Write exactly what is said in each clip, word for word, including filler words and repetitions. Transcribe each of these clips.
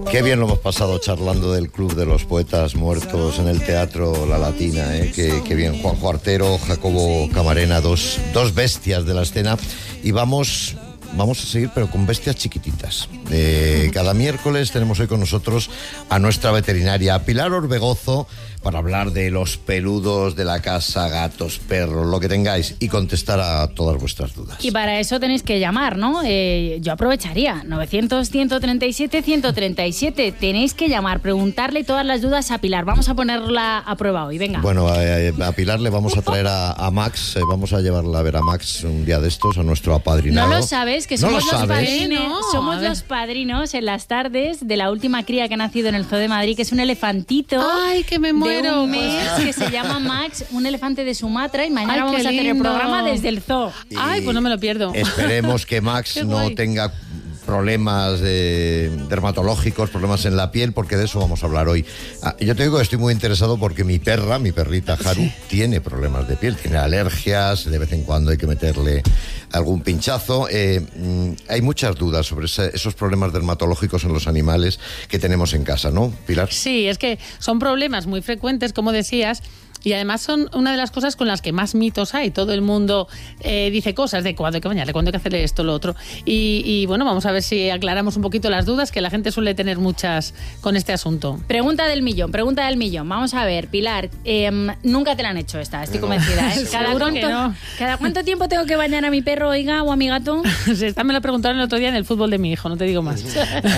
Qué bien lo hemos pasado charlando del Club de los Poetas Muertos en el Teatro La Latina, ¿eh? Qué, qué bien, Juanjo Artero, Jacobo Camarena, dos, dos bestias de la escena. Y vamos... Vamos a seguir, pero con bestias chiquititas. Eh, cada miércoles tenemos hoy con nosotros a nuestra veterinaria, a Pilar Orbegozo, para hablar de los peludos de la casa, gatos, perros, lo que tengáis, y contestar a todas vuestras dudas. Y para eso tenéis que llamar, ¿no? Eh, yo aprovecharía, novecientos, ciento treinta y siete, ciento treinta y siete. Tenéis que llamar, preguntarle todas las dudas a Pilar. Vamos a ponerla a prueba hoy, venga. Bueno, a, a Pilar le vamos a traer a, a Max, eh, vamos a llevarla a ver a Max un día de estos, a nuestro apadrinado. No lo sabes, que somos, ¿No lo los, sabes? padrinos, No, somos los padrinos en las tardes de la última cría que ha nacido en el Zoo de Madrid, que es un elefantito. ¡Ay, que me muero! De un mes, que se llama Max, un elefante de Sumatra, y mañana Ay, vamos qué a hacer el lindo. programa desde el zoo. Y Ay, pues no me lo pierdo. Esperemos que Max Qué no guay. tenga problemas de, dermatológicos, problemas en la piel, porque de eso vamos a hablar hoy. Ah, yo te digo que estoy muy interesado porque mi perra, mi perrita Haru, sí. tiene problemas de piel, tiene alergias, de vez en cuando hay que meterle algún pinchazo. Eh, mm, hay muchas dudas sobre ese, esos problemas dermatológicos en los animales que tenemos en casa, ¿no, Pilar? Sí, es que son problemas muy frecuentes, como decías. Y además son una de las cosas con las que más mitos hay. Todo el mundo eh, dice cosas de cuándo hay que bañarle, cuándo hay que hacerle esto, lo otro. Y, y bueno, vamos a ver si aclaramos un poquito las dudas, que la gente suele tener muchas con este asunto. Pregunta del millón, pregunta del millón. Vamos a ver, Pilar, eh, nunca te la han hecho esta, estoy convencida, ¿eh? ¿Cada Seguro cuánto, que no. ¿Cada cuánto tiempo tengo que bañar a mi perro, oiga, o a mi gato? Esta me lo preguntaron el otro día en el fútbol de mi hijo, no te digo más.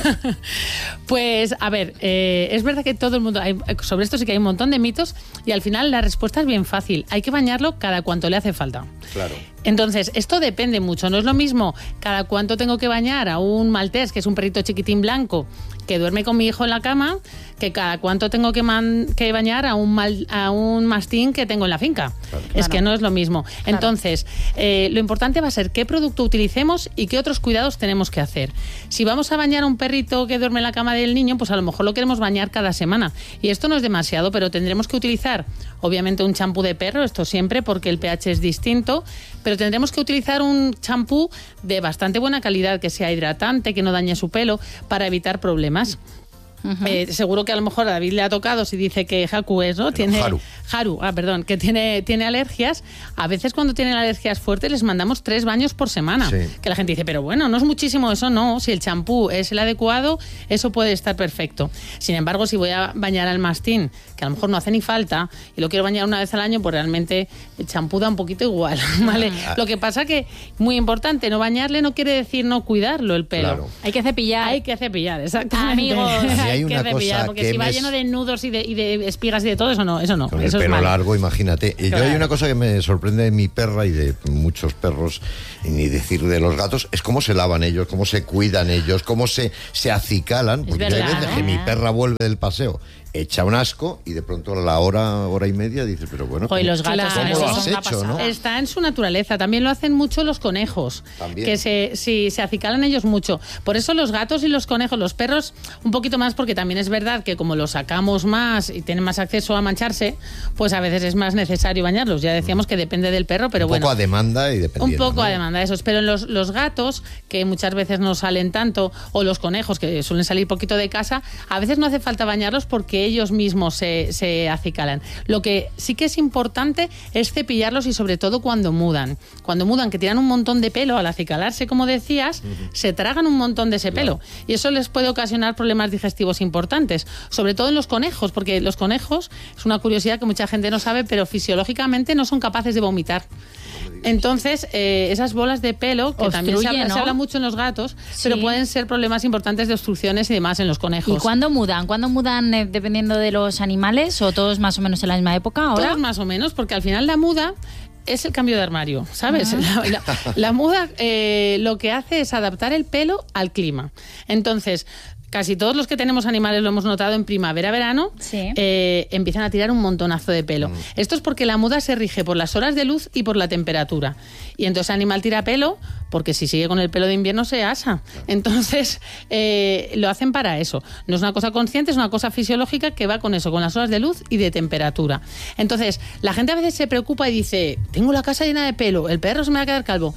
Pues, a ver, eh, es verdad que todo el mundo... Hay, sobre esto sí que hay un montón de mitos y al final la respuesta es bien fácil. Hay que bañarlo cada cuanto le hace falta. Claro. Entonces, esto depende mucho. No es lo mismo cada cuánto tengo que bañar a un maltés, que es un perrito chiquitín blanco, que duerme con mi hijo en la cama, que cada cuánto tengo que, man, que bañar a un, mal, a un mastín que tengo en la finca. Claro. Es claro. que no es lo mismo. Claro. Entonces, eh, lo importante va a ser qué producto utilicemos y qué otros cuidados tenemos que hacer. Si vamos a bañar a un perrito que duerme en la cama del niño, pues a lo mejor lo queremos bañar cada semana. Y esto no es demasiado, pero tendremos que utilizar, obviamente, un champú de perro, esto siempre, porque el pH es distinto, pero tendremos que utilizar un champú de bastante buena calidad, que sea hidratante, que no dañe su pelo, para evitar problemas. Uh-huh. Eh, seguro que a lo mejor a David le ha tocado, si dice que Haku es, ¿no? Pero tiene Haru. Haru, ah, perdón, que tiene, tiene alergias. A veces cuando tienen alergias fuertes les mandamos tres baños por semana. Sí. Que la gente dice, pero bueno, no es muchísimo eso, no. Si el champú es el adecuado, eso puede estar perfecto. Sin embargo, si voy a bañar al mastín, que a lo mejor no hace ni falta, y lo quiero bañar una vez al año, pues realmente el champú da un poquito igual, ¿vale? Ah. Lo que pasa que, muy importante, no bañarle no quiere decir no cuidarlo el pelo. Claro. Hay que cepillar. Hay que cepillar, exactamente. Amigos. Y hay que una cepillar, cosa porque que si va me... lleno de nudos y de, y de espigas y de todo, eso no, eso no. Con eso el pelo es largo, imagínate. Claro. Yo hay una cosa que me sorprende de mi perra y de muchos perros, y ni decir de los gatos, es cómo se lavan ellos, cómo se cuidan ellos, cómo se, se acicalan. Porque verdad, hay veces ¿eh? que mi perra vuelve del paseo, echa un asco y de pronto a la hora, hora y media dices, pero bueno, Hoy los gatos, ¿cómo claro, lo eso has es hecho, no? Está en su naturaleza. También lo hacen mucho los conejos. También. Que se, sí, se acicalan ellos mucho. Por eso los gatos y los conejos, los perros, un poquito más, porque también es verdad que como los sacamos más y tienen más acceso a mancharse, pues a veces es más necesario bañarlos. Ya decíamos que depende del perro, pero un bueno. Un poco a demanda y dependiendo. Un poco ¿no? a demanda, esos. Pero los, los gatos, que muchas veces no salen tanto, o los conejos, que suelen salir poquito de casa, a veces no hace falta bañarlos porque ellos mismos se, se acicalan. Lo que sí que es importante es cepillarlos, y sobre todo cuando mudan. Cuando mudan, que tiran un montón de pelo, al acicalarse, como decías, uh-huh. se tragan un montón de ese pelo. Claro. Y eso les puede ocasionar problemas digestivos importantes, sobre todo en los conejos, porque los conejos, es una curiosidad que mucha gente no sabe, pero fisiológicamente no son capaces de vomitar. Entonces, eh, esas bolas de pelo, que Obstruye, también se habla, ¿no? se habla mucho en los gatos, sí. pero pueden ser problemas importantes de obstrucciones y demás en los conejos. ¿Y cuándo mudan? ¿Cuándo mudan eh, dependiendo de los animales, o todos más o menos en la misma época ahora? Todos más o menos, porque al final la muda es el cambio de armario, ¿sabes? Uh-huh. La, la, la muda eh, lo que hace es adaptar el pelo al clima. Entonces, casi todos los que tenemos animales lo hemos notado en primavera, verano, sí. eh, empiezan a tirar un montonazo de pelo. Mm. Esto es porque la muda se rige por las horas de luz y por la temperatura. Y entonces el animal tira pelo porque si sigue con el pelo de invierno se asa. Entonces eh, lo hacen para eso. No es una cosa consciente, es una cosa fisiológica que va con eso, con las horas de luz y de temperatura. Entonces la gente a veces se preocupa y dice, tengo la casa llena de pelo, el perro se me va a quedar calvo.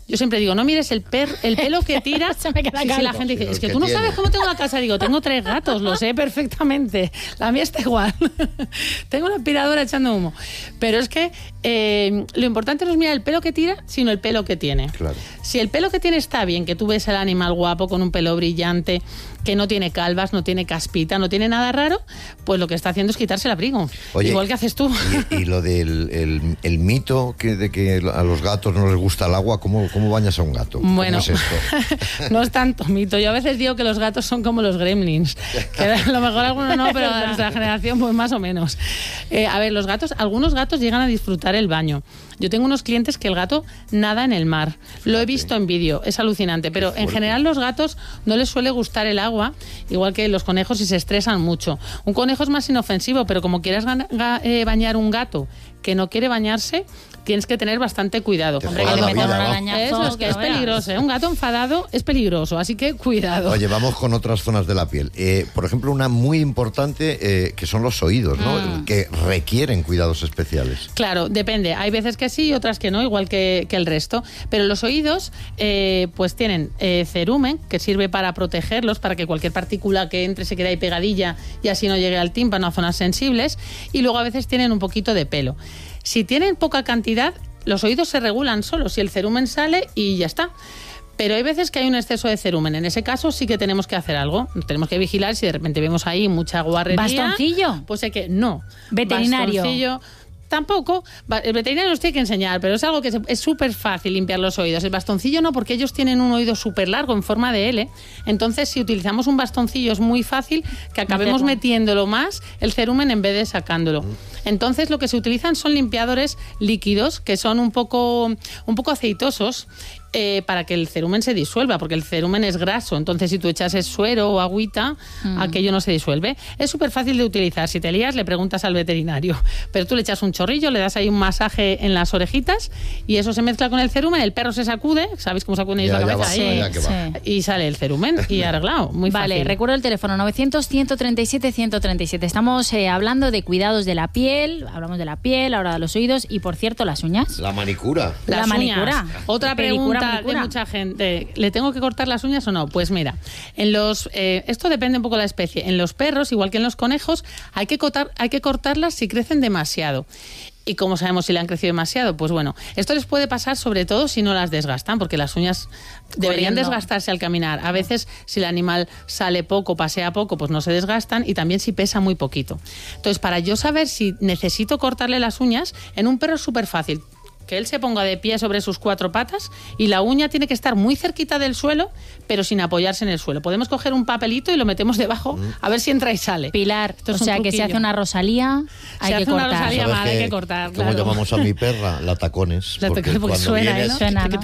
Yo siempre digo, no mires el, per, el pelo que tira. Se me queda sí, sí, la gente dice, es que, que tú no tiene. sabes cómo tengo la casa. Digo, tengo tres gatos, lo sé perfectamente. La mía está igual. Tengo una aspiradora echando humo. Pero es que eh, lo importante no es mirar el pelo que tira, sino el pelo que tiene. Claro. Si el pelo que tiene está bien, que tú ves el animal guapo con un pelo brillante, que no tiene calvas, no tiene caspita, no tiene nada raro, pues lo que está haciendo es quitarse el abrigo. Oye, igual que haces tú. Y, y lo del el, el mito que, de que a los gatos no les gusta el agua, ¿cómo, cómo bañas a un gato? Bueno, ¿cómo es esto? No es tanto mito. Yo a veces digo que los gatos son como los gremlins. Que a lo mejor algunos no, pero de nuestra generación pues más o menos. Eh, a ver, los gatos, algunos gatos llegan a disfrutar el baño. Yo tengo unos clientes que el gato nada en el mar. Lo he visto en vídeo, es alucinante. Pero en general los gatos no les suele gustar el agua, igual que los conejos, y se estresan mucho. Un conejo es más inofensivo, pero como quieras eh, bañar un gato que no quiere bañarse, tienes que tener bastante cuidado. Hombre, que le metan un arañazo. Es, que es peligroso, ¿eh? Un gato enfadado es peligroso, así que cuidado. Oye, vamos con otras zonas de la piel. Eh, por ejemplo, una muy importante eh, que son los oídos, ¿no? Mm. Que requieren cuidados especiales. Claro, depende. Hay veces que sí y otras que no, igual que, que el resto. Pero los oídos, eh, pues tienen eh, cerumen, que sirve para protegerlos, para que cualquier partícula que entre se quede ahí pegadilla y así no llegue al tímpano, a zonas sensibles. Y luego a veces tienen un poquito de pelo. Si tienen poca cantidad, los oídos se regulan solos, si el cerumen sale y ya está. Pero hay veces que hay un exceso de cerumen. En ese caso sí que tenemos que hacer algo. Tenemos que vigilar si de repente vemos ahí mucha guarrería. ¿Bastoncillo? Pues hay que... No. Veterinario. Bastoncillo... Tampoco, el veterinario nos tiene que enseñar, pero es algo que es súper fácil limpiar los oídos. El bastoncillo no, porque ellos tienen un oído súper largo en forma de L. Entonces, si utilizamos un bastoncillo es muy fácil que acabemos metiéndolo más el cerumen en vez de sacándolo. Entonces, lo que se utilizan son limpiadores líquidos que son un poco, un poco aceitosos. Eh, para que el cerumen se disuelva, porque el cerumen es graso, entonces si tú echas suero o agüita, mm. aquello no se disuelve. Es súper fácil de utilizar. Si te lías, le preguntas al veterinario, pero tú le echas un chorrillo, le das ahí un masaje en las orejitas y eso se mezcla con el cerumen, el perro se sacude, ¿sabéis cómo sacuden ellos la cabeza? Va, ahí, ya que va. Y sale el cerumen y arreglado, muy vale, fácil. Recuerdo el teléfono novecientos, ciento treinta y siete, ciento treinta y siete. Estamos eh, hablando de cuidados de la piel, hablamos de la piel, ahora de los oídos y, por cierto, las uñas. La manicura. La las manicura. Uñas. Otra pregunta manicura. de mucha gente. ¿Le tengo que cortar las uñas o no? Pues mira, en los eh, esto depende un poco de la especie. En los perros, igual que en los conejos, hay que cortar, hay que cortarlas si crecen demasiado. ¿Y cómo sabemos si le han crecido demasiado? Pues bueno, esto les puede pasar sobre todo si no las desgastan, porque las uñas deberían Corriendo. desgastarse al caminar. A veces, si el animal sale poco, pasea poco, pues no se desgastan, y también si pesa muy poquito. Entonces, para yo saber si necesito cortarle las uñas, en un perro es súper fácil. Que él se ponga de pie sobre sus cuatro patas y la uña tiene que estar muy cerquita del suelo, pero sin apoyarse en el suelo. Podemos coger un papelito y lo metemos debajo mm. a ver si entra y sale. Pilar, o sea que si hace una Rosalía, hay se que hace cortar. Una Rosalía mal, hay que cortar. ¿Cómo claro. llamamos a mi perra? La tacones. La porque tacones, porque suena, vienes... ¿no? Suena, ¿no?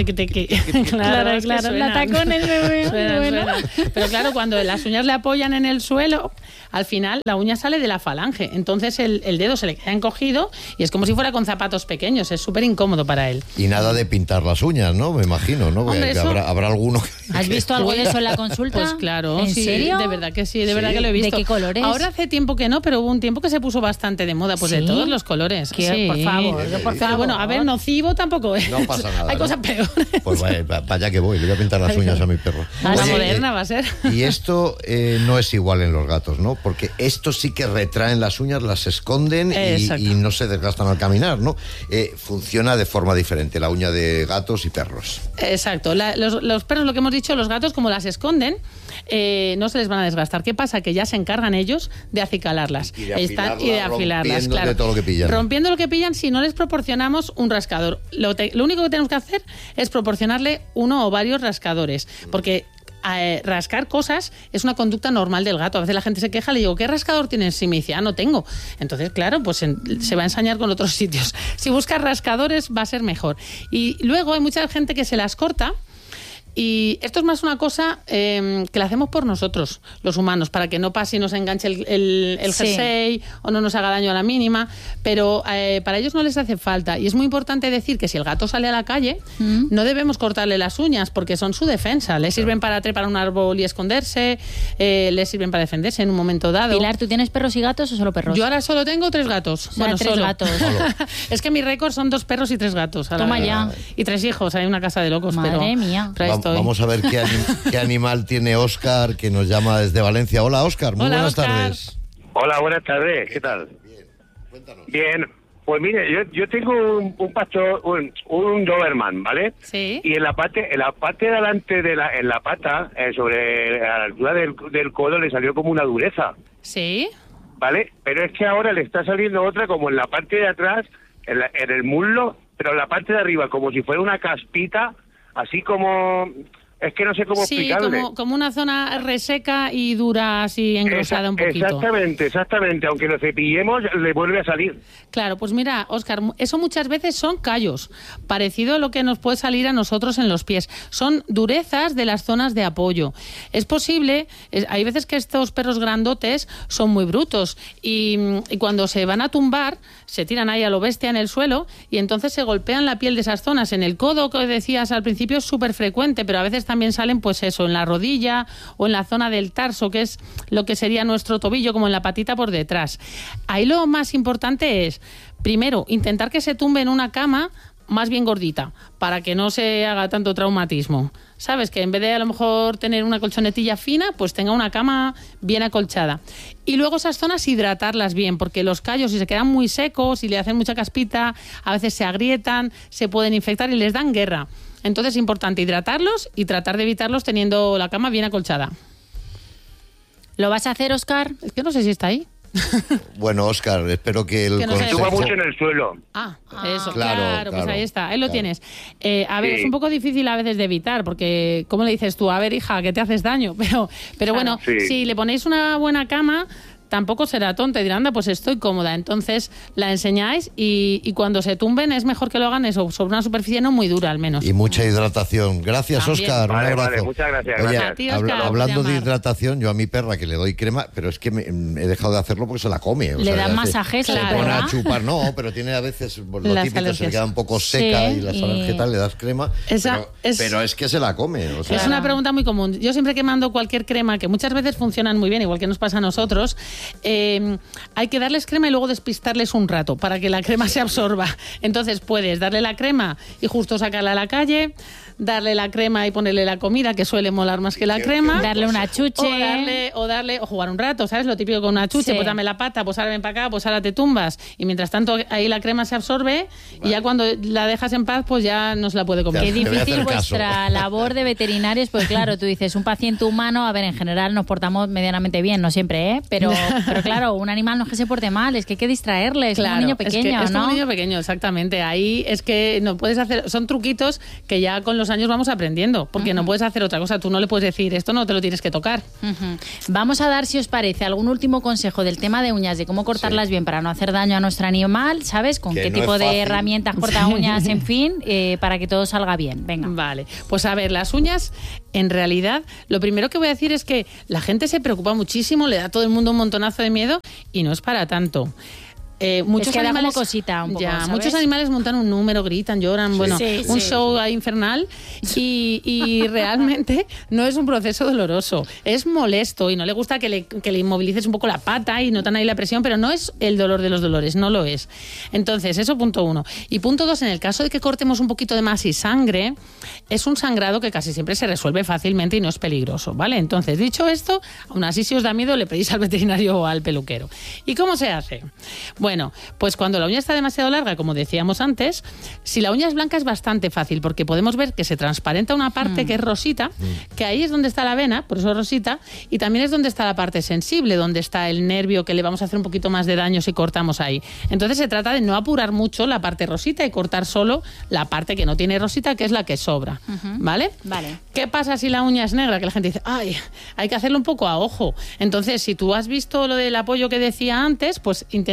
Claro, claro, la tacones me suenan, bueno. suenan. Pero claro, cuando las uñas le apoyan en el suelo, al final la uña sale de la falange. Entonces el, el dedo se le queda encogido y es como si fuera con zapatos pequeños. Es súper incómodo para él. Y nada de pintar las uñas, ¿no? Me imagino, ¿no? Hombre, que eso... habrá, habrá alguno... ¿Has visto algo de eso en la consulta? Pues claro. ¿En sí, serio? De verdad que sí, de ¿Sí? verdad que lo he visto. ¿De qué colores? Ahora hace tiempo que no, pero hubo un tiempo que se puso bastante de moda, pues ¿Sí? de todos los colores. ¿Qué? Sí. Por favor, por Pero favor. bueno, a ver, nocivo tampoco es. No pasa nada. Hay ¿no? cosas peores. Pues vaya, vaya que voy, le voy a pintar las uñas a mi perro. A la Oye, moderna eh, va a ser. Y esto eh, no es igual en los gatos, ¿no? Porque estos sí que retraen las uñas, las esconden y, y no se desgastan al caminar, ¿no? Eh, funciona de forma diferente la uña de gatos y perros. Exacto. La, los, los perros, lo que hemos dicho, los gatos, como las esconden, eh, no se les van a desgastar. ¿Qué pasa? Que ya se encargan ellos de acicalarlas. Y de afilarlas, Están, y de afilarlas, claro. de todo lo que pillan. Rompiendo lo que pillan si no les proporcionamos un rascador. Lo, te, lo único que tenemos que hacer es proporcionarle uno o varios rascadores. Porque... Eh, rascar cosas es una conducta normal del gato. A veces la gente se queja, le digo, ¿qué rascador tienes? Y me dice, ah, no tengo. Entonces, claro, pues en, se va a ensañar con otros sitios. Si buscas rascadores va a ser mejor. Y luego hay mucha gente que se las corta Y esto es más una cosa eh, que la hacemos por nosotros, los humanos, para que no pase y nos enganche el, el, el Sí. jersey o no nos haga daño a la mínima, pero eh, para ellos no les hace falta. Y es muy importante decir que si el gato sale a la calle, Mm. no debemos cortarle las uñas porque son su defensa. Le sirven para trepar un árbol y esconderse, eh, le sirven para defenderse en un momento dado. Pilar, ¿tú tienes perros y gatos o solo perros? Yo ahora solo tengo tres gatos. O sea, bueno, tres solo. gatos. Es que mi récord son dos perros y tres gatos. Ahora- Toma ya. Y tres hijos. Hay una casa de locos. Madre pero, mía. pero ahí Va- estoy. Vamos a ver qué, anim- qué animal tiene Óscar, que nos llama desde Valencia. Hola, Óscar, muy Hola, buenas Óscar. tardes. Hola, buenas tardes, ¿qué tal? Cuéntanos. Bien, pues mire, yo, yo tengo un, un pastor, un, un Doberman, ¿vale? Sí. Y en la parte, en la parte de adelante de la, en la pata, eh, sobre a la altura del, del codo, le salió como una dureza, Sí. ¿vale? Pero es que ahora le está saliendo otra como en la parte de atrás, en, la- en el muslo, pero en la parte de arriba, como si fuera una caspita, así como... Es que no sé cómo Sí, explicarle. como, como una zona reseca y dura, así engrosada un Esa- poquito. Exactamente, exactamente. Aunque lo cepillemos, le vuelve a salir. Claro, pues mira, Óscar, eso muchas veces son callos, parecido a lo que nos puede salir a nosotros en los pies. Son durezas de las zonas de apoyo. Es posible, es- hay veces que estos perros grandotes son muy brutos y, y cuando se van a tumbar, se tiran ahí a lo bestia en el suelo y entonces se golpean la piel de esas zonas. En el codo, que decías al principio, es súper frecuente, pero a veces también salen, pues eso, en la rodilla o en la zona del tarso, que es lo que sería nuestro tobillo, como en la patita por detrás. Ahí lo más importante es, primero, intentar que se tumbe en una cama más bien gordita, para que no se haga tanto traumatismo. ¿Sabes? Que en vez de a lo mejor tener una colchonetilla fina, pues tenga una cama bien acolchada. Y luego esas zonas hidratarlas bien, porque los callos, si se quedan muy secos y le hacen mucha caspita, a veces se agrietan, se pueden infectar y les dan guerra. Entonces es importante hidratarlos y tratar de evitarlos teniendo la cama bien acolchada. ¿Lo vas a hacer, Óscar? Es que no sé si está ahí. Bueno, Óscar, espero que el Que no se Suba consejo... mucho en el suelo. Ah, Ah. eso, Claro, claro, pues claro, ahí está, ahí lo claro. tienes. Eh, a ver, Sí. es un poco difícil a veces de evitar, porque, ¿cómo le dices tú? A ver, hija, que te haces daño. Pero, pero bueno, Sí. si le ponéis una buena cama, tampoco será tonta y dirá, anda, pues estoy cómoda. Entonces la enseñáis y, y cuando se tumben es mejor que lo hagan eso, sobre una superficie no muy dura al menos. Y mucha hidratación. Gracias, También. Óscar. Un Vale, abrazo. vale, muchas gracias, Oye, gracias. A ti, habla- Óscar, por hablando de llamar. hidratación, yo a mi perra que le doy crema, pero es que me- he dejado de hacerlo porque se la come. o Le sea, dan hace- masajes, Se claro. pone a ¿verdad? chupar. No, pero tiene a veces pues, lo Las típico, se le alergias. queda un poco seca Sí, y las y- falangetas le das crema. Esa pero, es- pero es que se la come. O sea, Es una pregunta muy común. Yo siempre que mando cualquier crema, que muchas veces funcionan muy bien, igual que nos pasa a nosotros, eh, hay que darles crema y luego despistarles un rato para que la crema se absorba. Entonces puedes darle la crema y justo sacarla a la calle, darle la crema y ponerle la comida, que suele molar más que la crema. Darle una chuche. O darle, o darle, o jugar un rato, ¿sabes? Lo típico con una chuche, Sí. pues dame la pata, pues ahora ven para acá, pues ahora te tumbas. Y mientras tanto ahí la crema se absorbe y ya cuando la dejas en paz, pues ya no se la puede comer. Qué Te voy a difícil hacer caso. vuestra labor de veterinarios, pues claro, tú dices, un paciente humano, a ver, en general nos portamos medianamente bien, no siempre, ¿eh? Pero, pero claro, un animal no es que se porte mal, es que hay que distraerle, es como un niño es que pequeño, es como ¿no? un niño pequeño, exactamente. Ahí es que no puedes hacer, son truquitos que ya con los años vamos aprendiendo, porque no puedes hacer otra cosa. Tú no le puedes decir, esto no te lo tienes que tocar. Ujú. Vamos a dar, si os parece, algún último consejo del tema de uñas, de cómo cortarlas bien para no hacer daño a nuestro animal, ¿sabes? Con Que qué no tipo es de fácil. herramientas corta uñas, en fin, eh, para que todo salga bien. Venga. Vale, pues a ver, las uñas, en realidad, lo primero que voy a decir es que la gente se preocupa muchísimo, le da a todo el mundo un montonazo de miedo y no es para tanto. Eh, muchos que da como animales, cosita un poco, ya, ¿sabes? muchos animales montan un número, gritan, lloran, bueno, Sí, un sí. show ahí infernal y, y realmente no es un proceso doloroso, es molesto y no le gusta que le, que le inmovilices un poco la pata y notan ahí la presión, pero no es el dolor de los dolores, no lo es. Entonces, eso punto uno. Y punto dos, en el caso de que cortemos un poquito de más y sangre, es un sangrado que casi siempre se resuelve fácilmente y no es peligroso, ¿vale? Entonces, dicho esto, aún así si os da miedo le pedís al veterinario o al peluquero. ¿Y cómo se hace? Bueno, pues cuando la uña está demasiado larga, como decíamos antes, si la uña es blanca es bastante fácil porque podemos ver que se transparenta una parte Mm. que es rosita, que ahí es donde está la vena, por eso es rosita, y también es donde está la parte sensible, donde está el nervio que le vamos a hacer un poquito más de daño si cortamos ahí. Entonces se trata de no apurar mucho la parte rosita y cortar solo la parte que no tiene rosita, que es la que sobra, ¿vale? Vale. ¿Qué pasa si la uña es negra? Que la gente dice, ay, hay que hacerlo un poco a ojo. Entonces, si tú has visto lo del apoyo que decía antes, pues intenta cortar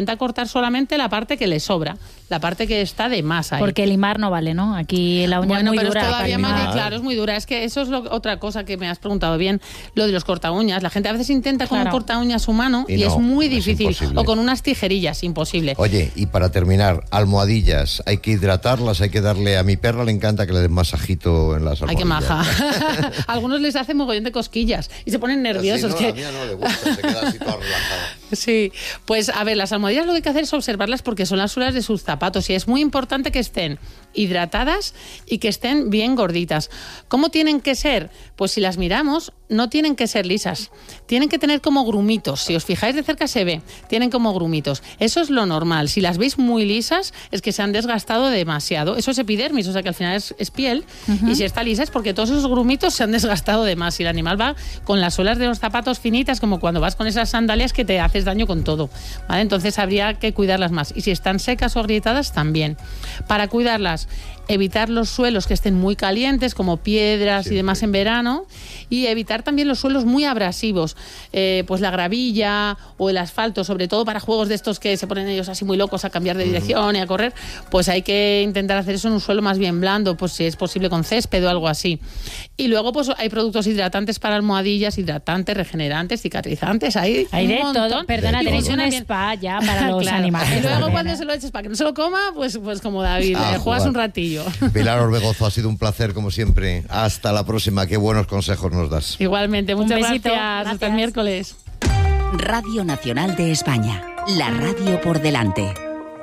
cortar solamente la parte que le sobra, la parte que está de más ahí. Porque limar no vale, ¿no? Aquí la uña bueno, es muy pero dura. es todavía para más, limar. claro, es muy dura. Es que eso es lo, otra cosa que me has preguntado bien, lo de los corta uñas. La gente a veces intenta con Claro. un corta uñas humano y, Y no, es muy es difícil. imposible. O con unas tijerillas, imposible. Oye, y para terminar, almohadillas, hay que hidratarlas, hay que darle, a mi perra le encanta que le den masajito en las Ay, qué almohadillas. maja. A algunos les hace mogollón de cosquillas y se ponen nerviosos. Sí, no, que... a mí no le gusta, se queda así toda relajada. Sí, pues a ver, las almohadillas lo que hay que hacer es observarlas porque son las suelas de sus zapatos y es muy importante que estén hidratadas y que estén bien gorditas. ¿Cómo tienen que ser? Pues si las miramos, no tienen que ser lisas, tienen que tener como grumitos. Si os fijáis de cerca se ve, tienen como grumitos. Eso es lo normal. Si las veis muy lisas es que se han desgastado demasiado. Eso es epidermis, o sea que al final es, es piel. Uh-huh. Y si está lisa es porque todos esos grumitos se han desgastado de más. Y el animal va con las suelas de los zapatos finitas, como cuando vas con esas sandalias que te haces daño con todo, ¿vale? Entonces habría que cuidarlas más. Y si están secas o agrietadas, también. Para cuidarlas, evitar los suelos que estén muy calientes, como piedras Siempre. y demás en verano, y evitar también los suelos muy abrasivos, eh, pues la gravilla o el asfalto, sobre todo para juegos de estos que se ponen ellos así muy locos a cambiar de dirección uh-huh. y a correr, pues hay que intentar hacer eso en un suelo más bien blando, pues si es posible con césped o algo así. Y luego pues hay productos hidratantes para almohadillas, hidratantes, regenerantes, cicatrizantes, hay, hay de un montón. todo. Perdona, de tenéis todo. un spa ya para los claro. animales. Y luego también, cuando ¿eh? se lo eches para que no se lo coma, pues, pues como David, Ah, eh, juegas un ratillo. Pilar Orbegozo, ha sido un placer como siempre. Hasta la próxima, qué buenos consejos nos das. Igualmente, muchas besito, gracias. gracias. Hasta el miércoles. Radio Nacional de España, la radio por delante.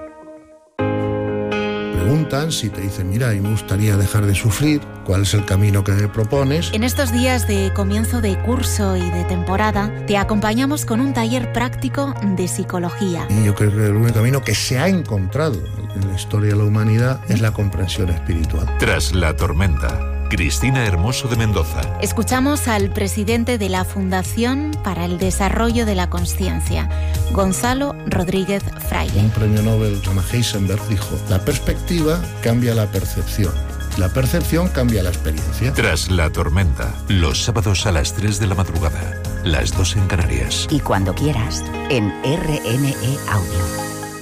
Preguntan, si te dicen, mira, y me gustaría dejar de sufrir, ¿cuál es el camino que me propones? En estos días de comienzo de curso y de temporada, te acompañamos con un taller práctico de psicología. Y yo creo que el único camino que se ha encontrado en la historia de la humanidad es la comprensión espiritual. Tras la tormenta, Cristina Hermoso de Mendoza. Escuchamos al presidente de la Fundación para el Desarrollo de la Consciencia, Gonzalo Rodríguez Fraile. Un premio Nobel, Thomas Heisenberg, dijo, la perspectiva cambia la percepción. La percepción cambia la experiencia. Tras la tormenta, los sábados a las tres de la madrugada, las dos en Canarias. Y cuando quieras, en R N E Audio.